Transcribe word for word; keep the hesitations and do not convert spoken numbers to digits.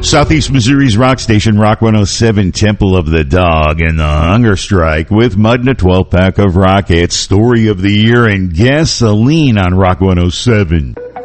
Southeast Missouri's rock station, Rock one oh seven, Temple of the Dog, and the Hunger Strike with Mud and a twelve pack of rock hits, Story of the Year, and Gasoline on Rock one oh seven.